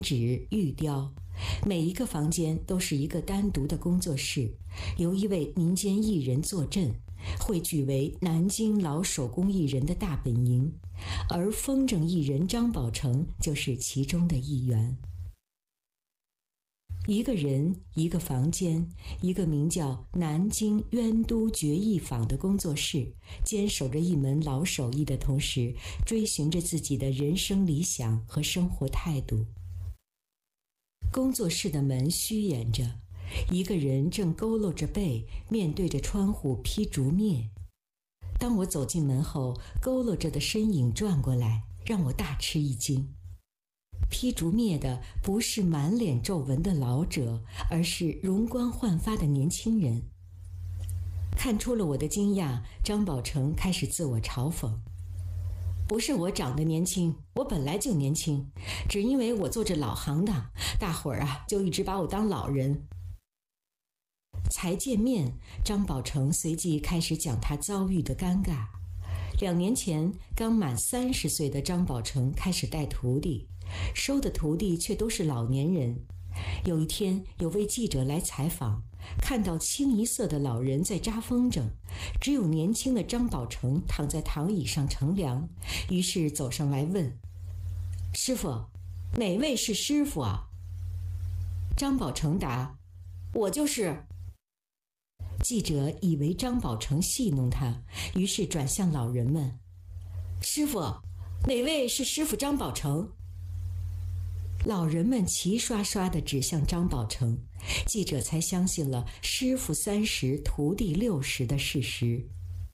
纸、玉雕，每一个房间都是一个单独的工作室，由一位民间艺人坐镇，汇聚为南京老手工艺人的大本营，而风筝艺人张宝成就是其中的一员。一个人，一个房间，一个名叫南京渊都绝艺坊的工作室，坚守着一门老手艺的同时，追寻着自己的人生理想和生活态度。工作室的门虚掩着，一个人正佝偻着背，面对着窗户劈竹篾。当我走进门后，佝偻着的身影转过来，让我大吃一惊。劈竹篾的不是满脸皱纹的老者，而是容光焕发的年轻人。看出了我的惊讶，张宝成开始自我嘲讽：不是我长得年轻，我本来就年轻，只因为我做着老行当，大伙儿就一直把我当老人。才见面，张宝成随即开始讲他遭遇的尴尬。2年前，刚满30岁的张宝成开始带徒弟，收的徒弟却都是老年人。有一天，有位记者来采访，看到清一色的老人在扎风筝，只有年轻的张宝成躺在躺椅上乘凉，于是走上来问：师傅，哪位是师傅啊？张宝成答：我就是。记者以为张宝成戏弄他，于是转向老人们：师傅，哪位是师傅张宝成？老人们齐刷刷地指向张宝成，记者才相信了师傅30，徒弟60的事实。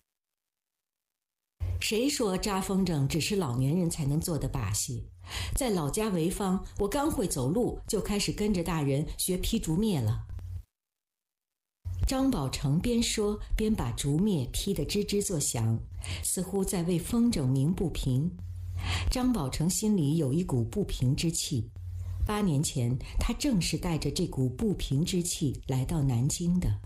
谁说扎风筝只是老年人才能做的把戏？在老家潍坊，我刚会走路，就开始跟着大人学劈竹篾了。张宝成边说边把竹篾劈得吱吱作响，似乎在为风筝鸣不平。张宝成心里有一股不平之气。8年前，他正是带着这股不平之气来到南京的。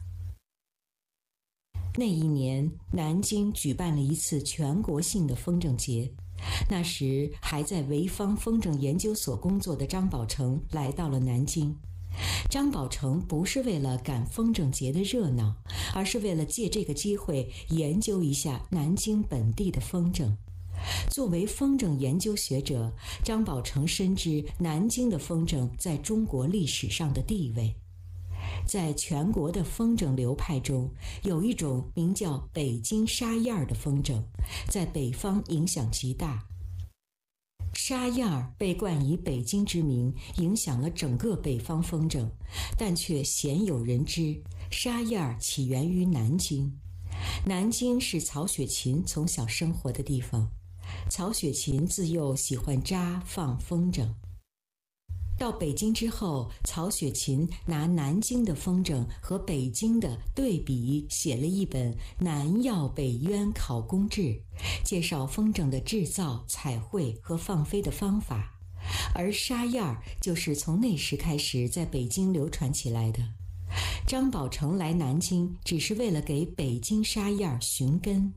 那一年，南京举办了一次全国性的风筝节。那时还在潍坊风筝研究所工作的张宝成来到了南京。张宝成不是为了赶风筝节的热闹，而是为了借这个机会研究一下南京本地的风筝。作为风筝研究学者，张宝成深知南京的风筝在中国历史上的地位。在全国的风筝流派中，有一种名叫北京沙燕儿的风筝，在北方影响极大。沙燕儿被冠以北京之名，影响了整个北方风筝，但却鲜有人知，沙燕儿起源于南京。南京是曹雪芹从小生活的地方，曹雪芹自幼喜欢扎放风筝。到北京之后，曹雪芹拿南京的风筝和北京的对比，写了一本《南药北渊考工志》，介绍风筝的制造、彩绘和放飞的方法。而沙燕儿就是从那时开始在北京流传起来的。张宝成来南京只是为了给北京沙燕儿寻根。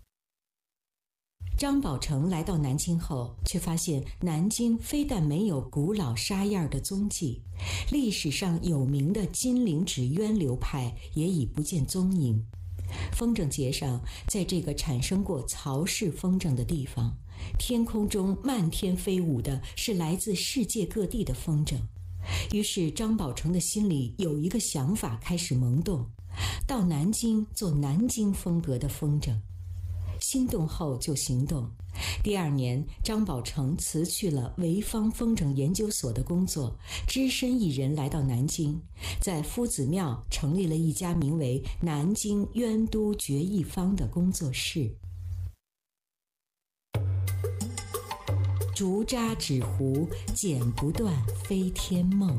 张宝成来到南京后，却发现南京非但没有古老沙燕的踪迹，历史上有名的金陵纸鸢流派也已不见踪影。风筝节上，在这个产生过曹氏风筝的地方，天空中漫天飞舞的是来自世界各地的风筝。于是张宝成的心里有一个想法开始萌动，到南京做南京风格的风筝。心动后就行动。第2年，张宝成辞去了潍坊风筝研究所的工作，只身一人来到南京，在夫子庙成立了一家名为南京渊都绝艺坊的工作室。竹扎纸糊，剪不断，飞天梦。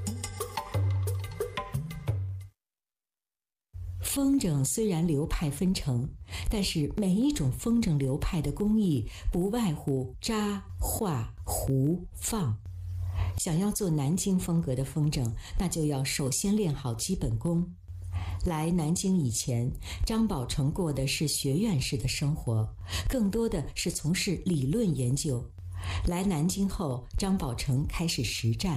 风筝虽然流派纷呈，但是每一种风筝流派的工艺不外乎扎、画、糊、放。想要做南京风格的风筝，那就要首先练好基本功。来南京以前，张宝成过的是学院式的生活，更多的是从事理论研究。 来南京后，张宝成开始实战。